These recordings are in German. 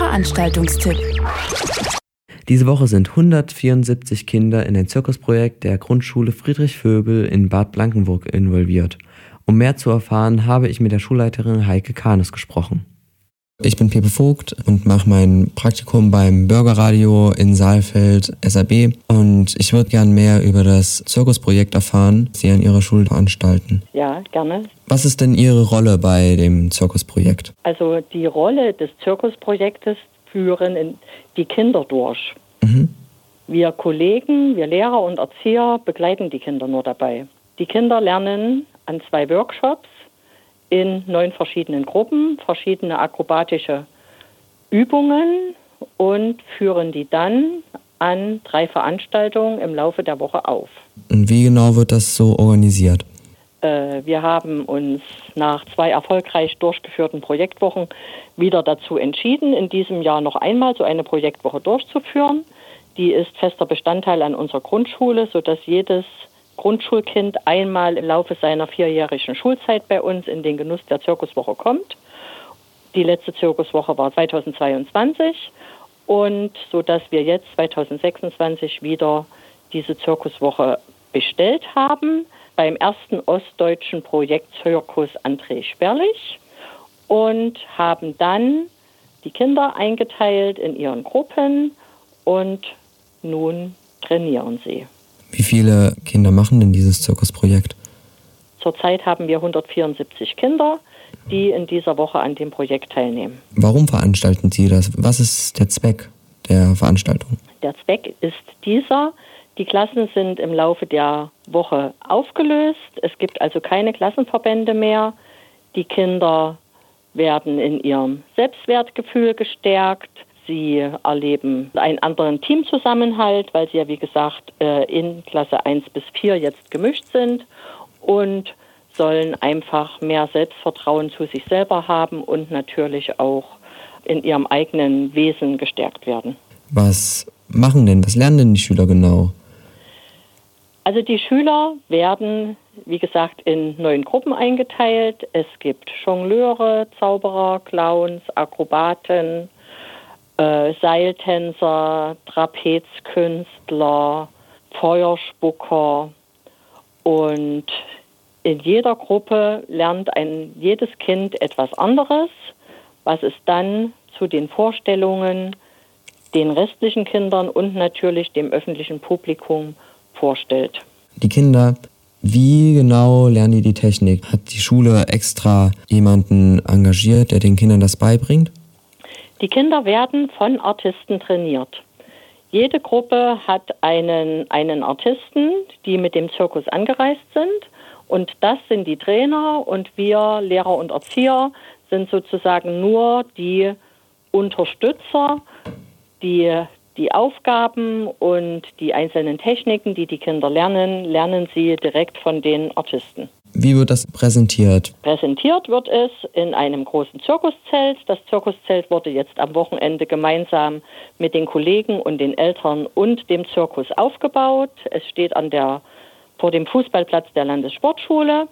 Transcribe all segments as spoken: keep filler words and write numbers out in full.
Veranstaltungstipp. Diese Woche sind hundertvierundsiebzig Kinder in ein Zirkusprojekt der Grundschule Friedrich Vöbel in Bad Blankenburg involviert. Um mehr zu erfahren, habe ich mit der Schulleiterin Heike Kahnes gesprochen. Ich bin Pepe Vogt und mache mein Praktikum beim Bürgerradio in Saalfeld S A B und ich würde gern mehr über das Zirkusprojekt erfahren, das Sie an Ihrer Schule veranstalten. Ja, gerne. Was ist denn Ihre Rolle bei dem Zirkusprojekt? Also die Rolle des Zirkusprojektes führen die Kinder durch. Mhm. Wir Kollegen, wir Lehrer und Erzieher begleiten die Kinder nur dabei. Die Kinder lernen an zwei Workshops in neun verschiedenen Gruppen verschiedene akrobatische Übungen und führen die dann an drei Veranstaltungen im Laufe der Woche auf. Und wie genau wird das so organisiert? Äh, wir haben uns nach zwei erfolgreich durchgeführten Projektwochen wieder dazu entschieden, in diesem Jahr noch einmal so eine Projektwoche durchzuführen. Die ist fester Bestandteil an unserer Grundschule, sodass jedes Grundschulkind einmal im Laufe seiner vierjährigen Schulzeit bei uns in den Genuss der Zirkuswoche kommt. Die letzte Zirkuswoche war zweitausendzweiundzwanzig und so dass wir jetzt zweitausendsechsundzwanzig wieder diese Zirkuswoche bestellt haben beim ersten ostdeutschen Projekt Zirkus André Sperlich und haben dann die Kinder eingeteilt in ihren Gruppen und nun trainieren sie. Wie viele Kinder machen denn dieses Zirkusprojekt? Zurzeit haben wir hundertvierundsiebzig Kinder, die in dieser Woche an dem Projekt teilnehmen. Warum veranstalten Sie das? Was ist der Zweck der Veranstaltung? Der Zweck ist dieser. Die Klassen sind im Laufe der Woche aufgelöst. Es gibt also keine Klassenverbände mehr. Die Kinder werden in ihrem Selbstwertgefühl gestärkt. Sie erleben einen anderen Teamzusammenhalt, weil sie ja, wie gesagt, in Klasse eins bis vier jetzt gemischt sind und sollen einfach mehr Selbstvertrauen zu sich selber haben und natürlich auch in ihrem eigenen Wesen gestärkt werden. Was machen denn, was lernen denn die Schüler genau? Also die Schüler werden, wie gesagt, in neun Gruppen eingeteilt. Es gibt Jongleure, Zauberer, Clowns, Akrobaten, Äh, Seiltänzer, Trapezkünstler, Feuerspucker und in jeder Gruppe lernt ein jedes Kind etwas anderes, was es dann zu den Vorstellungen den restlichen Kindern und natürlich dem öffentlichen Publikum vorstellt. Die Kinder, wie genau lernen die die Technik? Hat die Schule extra jemanden engagiert, der den Kindern das beibringt? Die Kinder werden von Artisten trainiert. Jede Gruppe hat einen, einen Artisten, die mit dem Zirkus angereist sind. Und das sind die Trainer und wir, Lehrer und Erzieher, sind sozusagen nur die Unterstützer, die die Aufgaben und die einzelnen Techniken, die die Kinder lernen, lernen sie direkt von den Artisten. Wie wird das präsentiert? Präsentiert wird es in einem großen Zirkuszelt. Das Zirkuszelt wurde jetzt am Wochenende gemeinsam mit den Kollegen und den Eltern und dem Zirkus aufgebaut. Es steht an der, vor dem Fußballplatz der Landessportschule.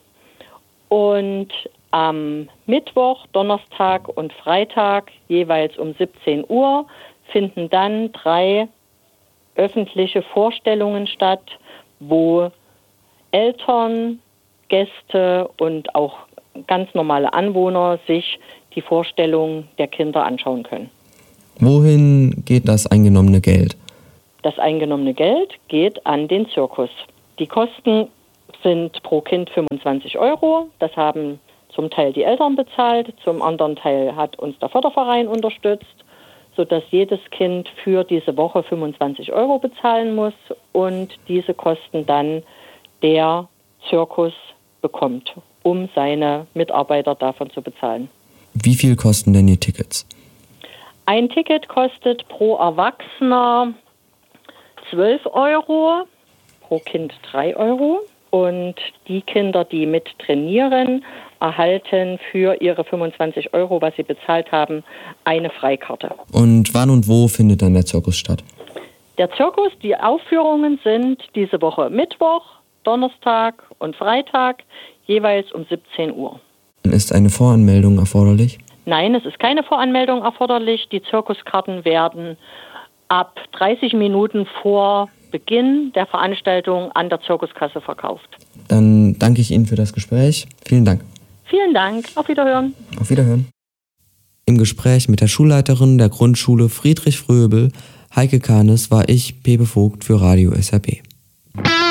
Und am Mittwoch, Donnerstag und Freitag jeweils um siebzehn Uhr finden dann drei öffentliche Vorstellungen statt, wo Eltern, Gäste und auch ganz normale Anwohner sich die Vorstellung der Kinder anschauen können. Wohin geht das eingenommene Geld? Das eingenommene Geld geht an den Zirkus. Die Kosten sind pro Kind fünfundzwanzig Euro. Das haben zum Teil die Eltern bezahlt, zum anderen Teil hat uns der Förderverein unterstützt, sodass jedes Kind für diese Woche fünfundzwanzig Euro bezahlen muss und diese Kosten dann der Zirkus bekommt, um seine Mitarbeiter davon zu bezahlen. Wie viel kosten denn die Tickets? Ein Ticket kostet pro Erwachsener zwölf Euro, pro Kind drei Euro. Und die Kinder, die mit trainieren, erhalten für ihre fünfundzwanzig Euro, was sie bezahlt haben, eine Freikarte. Und wann und wo findet dann der Zirkus statt? Der Zirkus, die Aufführungen sind diese Woche Mittwoch, Donnerstag und Freitag, jeweils um siebzehn Uhr. Ist eine Voranmeldung erforderlich? Nein, es ist keine Voranmeldung erforderlich. Die Zirkuskarten werden ab dreißig Minuten vor Beginn der Veranstaltung an der Zirkuskasse verkauft. Dann danke ich Ihnen für das Gespräch. Vielen Dank. Vielen Dank. Auf Wiederhören. Auf Wiederhören. Im Gespräch mit der Schulleiterin der Grundschule Friedrich Fröbel, Heike Kahnes, war ich, Pepe Vogt, für Radio S R B.